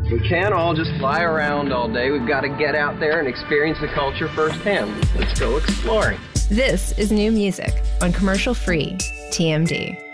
We can't all just fly around all day. We've got to get out there and experience the culture firsthand. Let's go exploring. This is New Music on commercial-free TMD.